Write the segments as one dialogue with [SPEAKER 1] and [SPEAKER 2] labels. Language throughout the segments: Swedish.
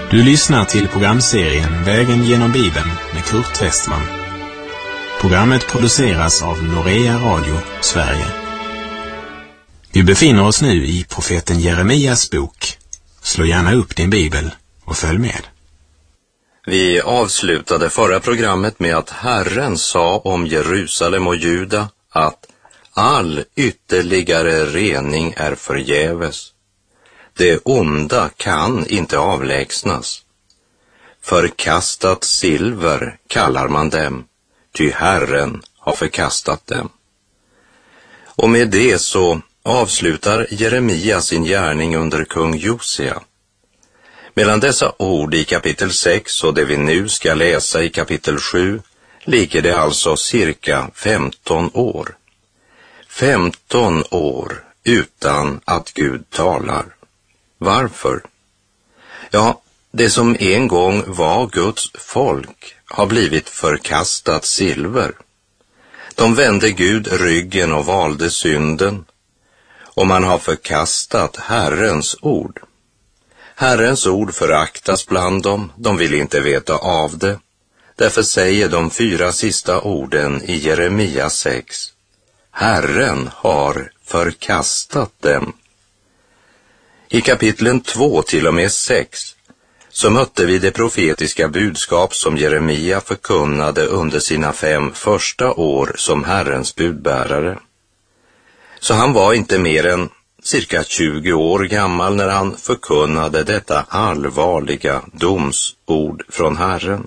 [SPEAKER 1] Du lyssnar till programserien Vägen genom Bibeln med Kurt Westman. Programmet produceras av Norea Radio, Sverige. Vi befinner oss nu i profeten Jeremias bok. Slå gärna upp din bibel och följ med.
[SPEAKER 2] Vi avslutade förra programmet med att Herren sa om Jerusalem och Juda att all ytterligare rening är förgäves. Det onda kan inte avlägsnas. Förkastat silver kallar man dem, ty Herren har förkastat dem. Och med det så avslutar Jeremia sin gärning under kung Josia. Mellan dessa ord i kapitel 6 och det vi nu ska läsa i kapitel 7 ligger det alltså cirka 15 år. 15 år utan att Gud talar. Varför? Ja, det som en gång var Guds folk har blivit förkastat silver. De vände Gud ryggen och valde synden, och man har förkastat Herrens ord. Herrens ord föraktas bland dem, de vill inte veta av det. Därför säger de 4 sista orden i Jeremia 6: Herren har förkastat dem. I kapitlen 2 till och med 6 så mötte vi det profetiska budskap som Jeremia förkunnade under sina 5 första år som Herrens budbärare. Så han var inte mer än cirka 20 år gammal när han förkunnade detta allvarliga domsord från Herren.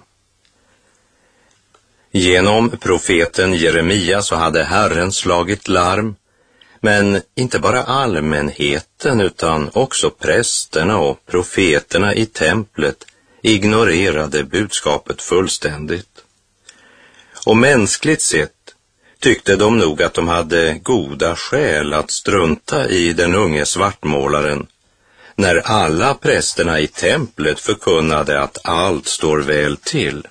[SPEAKER 2] Genom profeten Jeremia så hade Herren slagit larm, men inte bara allmänheten utan också prästerna och profeterna i templet ignorerade budskapet fullständigt. Och mänskligt sett tyckte de nog att de hade goda skäl att strunta i den unge svartmålaren när alla prästerna i templet förkunnade att allt står väl till.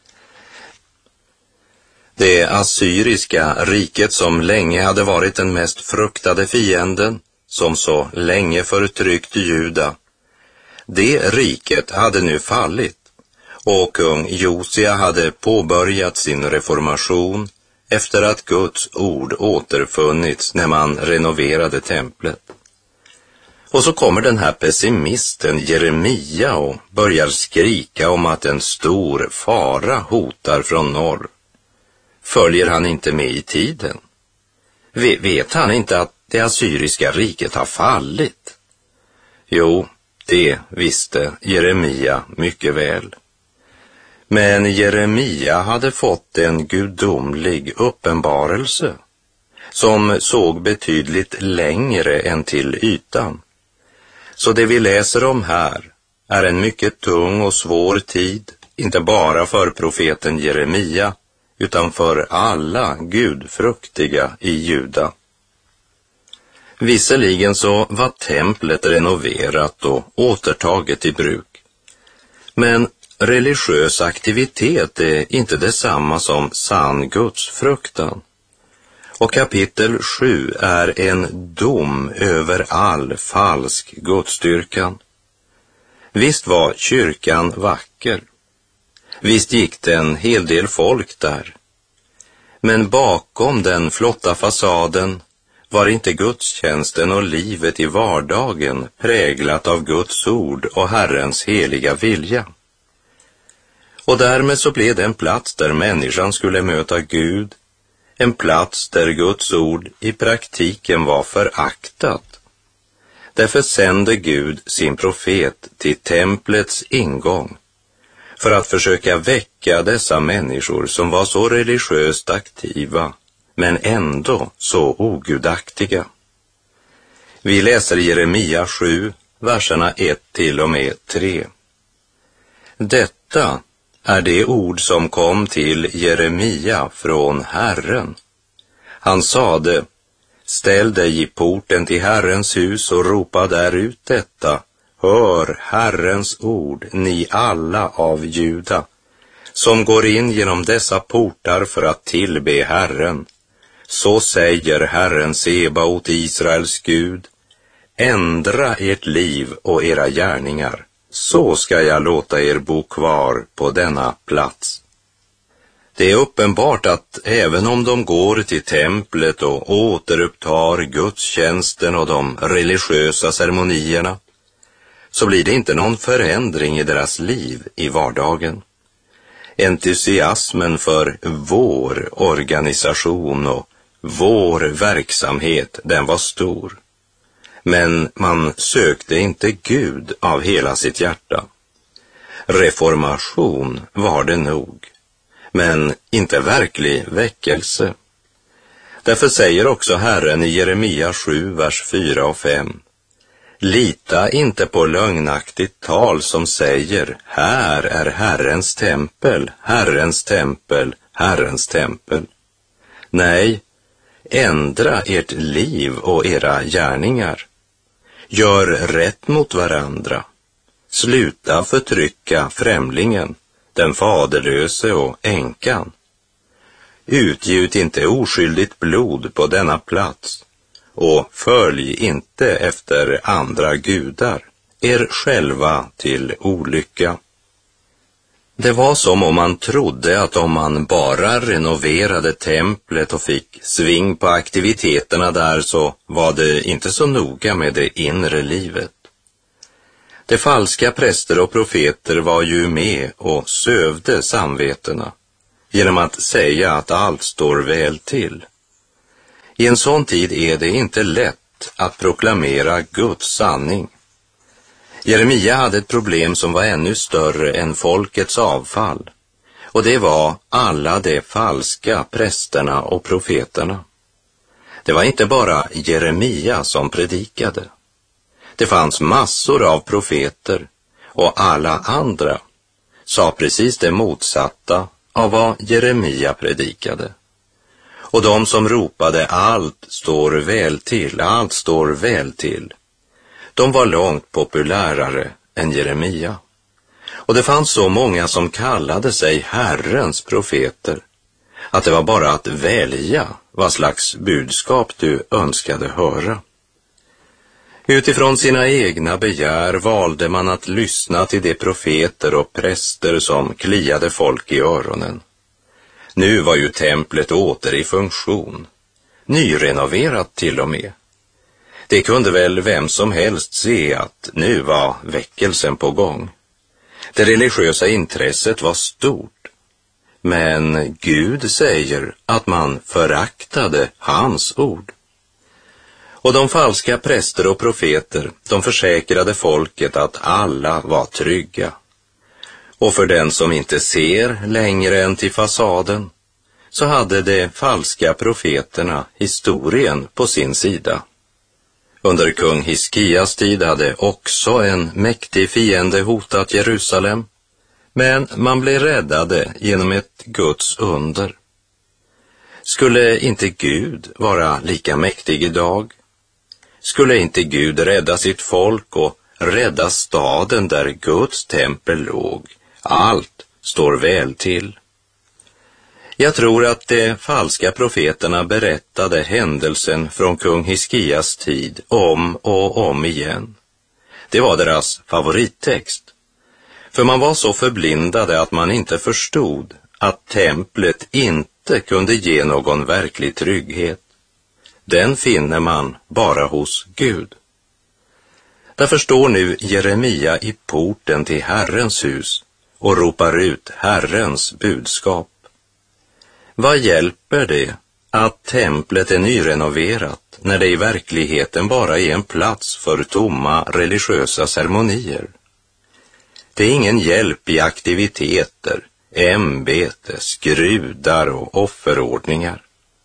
[SPEAKER 2] Det assyriska riket som länge hade varit den mest fruktade fienden, som så länge förtryckt Juda, det riket hade nu fallit, och kung Josia hade påbörjat sin reformation efter att Guds ord återfunnits när man renoverade templet. Och så kommer den här pessimisten Jeremia och börjar skrika om att en stor fara hotar från norr. Följer han inte med i tiden? Vet han inte att det assyriska riket har fallit? Jo, det visste Jeremia mycket väl. Men Jeremia hade fått en gudomlig uppenbarelse som såg betydligt längre än till ytan. Så det vi läser om här är en mycket tung och svår tid, inte bara för profeten Jeremia, utan för alla gudfruktiga i Juda. Visserligen så var templet renoverat och återtaget i bruk. Men religiös aktivitet är inte detsamma som sann gudsfruktan. Och kapitel 7 är en dom över all falsk gudsdyrkan. Visst var kyrkan vacker. Visst gick det en hel del folk där. Men bakom den flotta fasaden var inte gudstjänsten och livet i vardagen präglat av Guds ord och Herrens heliga vilja. Och därmed så blev det en plats där människan skulle möta Gud, en plats där Guds ord i praktiken var föraktat. Därför sände Gud sin profet till templets ingång för att försöka väcka dessa människor som var så religiöst aktiva men ändå så ogudaktiga. Vi läser Jeremia 7, verserna 1 till och med 3. Detta är det ord som kom till Jeremia från Herren. Han sade: ställ dig i porten till Herrens hus och ropa där ut detta: hör Herrens ord, ni alla av Juda, som går in genom dessa portar för att tillbe Herren. Så säger Herren Sebaot, Israels Gud: ändra ert liv och era gärningar, så ska jag låta er bo kvar på denna plats. Det är uppenbart att även om de går till templet och återupptar gudstjänsten och de religiösa ceremonierna, så blir det inte någon förändring i deras liv i vardagen. Entusiasmen för vår organisation och vår verksamhet, den var stor. Men man sökte inte Gud av hela sitt hjärta. Reformation var det nog, men inte verklig väckelse. Därför säger också Herren i Jeremia 7, vers 4 och 5: Lita inte på lögnaktigt tal som säger, här är Herrens tempel, Herrens tempel, Herrens tempel. Nej, ändra ert liv och era gärningar. Gör rätt mot varandra. Sluta förtrycka främlingen, den faderlöse och änkan. Utgjut inte oskyldigt blod på denna plats, och följ inte efter andra gudar, er själva till olycka. Det var som om man trodde att om man bara renoverade templet och fick sving på aktiviteterna där, så var det inte så noga med det inre livet. De falska präster och profeter var ju med och sövde samvetena genom att säga att allt står väl till. I en sån tid är det inte lätt att proklamera Guds sanning. Jeremia hade ett problem som var ännu större än folkets avfall, och det var alla de falska prästerna och profeterna. Det var inte bara Jeremia som predikade. Det fanns massor av profeter, och alla andra sa precis det motsatta av vad Jeremia predikade. Och de som ropade allt står väl till, allt står väl till, de var långt populärare än Jeremia. Och det fanns så många som kallade sig Herrens profeter att det var bara att välja vad slags budskap du önskade höra. Utifrån sina egna begär valde man att lyssna till de profeter och präster som kliade folk i öronen. Nu var ju templet åter i funktion, nyrenoverat till och med. Det kunde väl vem som helst se att nu var väckelsen på gång. Det religiösa intresset var stort, men Gud säger att man föraktade hans ord. Och de falska präster och profeter, de försäkrade folket att alla var trygga. Och för den som inte ser längre än till fasaden, så hade de falska profeterna historien på sin sida. Under kung Hiskias tid hade också en mäktig fiende hotat Jerusalem, men man blev räddade genom ett Guds under. Skulle inte Gud vara lika mäktig idag? Skulle inte Gud rädda sitt folk och rädda staden där Guds tempel låg? Allt står väl till. Jag tror att de falska profeterna berättade händelsen från kung Hiskias tid om och om igen. Det var deras favorittext. För man var så förblindade att man inte förstod att templet inte kunde ge någon verklig trygghet. Den finner man bara hos Gud. Därför står nu Jeremia i porten till Herrens hus och ropar ut Herrens budskap. Vad hjälper det att templet är nyrenoverat när det i verkligheten bara är en plats för tomma religiösa ceremonier? Det är ingen hjälp i aktiviteter, ämbete, skrudar och offerordningar.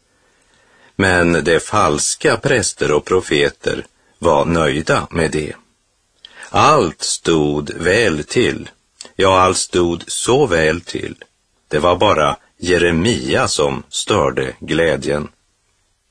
[SPEAKER 2] Men de falska präster och profeter var nöjda med det. Allt stod väl till. Ja, allt stod så väl till. Det var bara Jeremia som störde glädjen.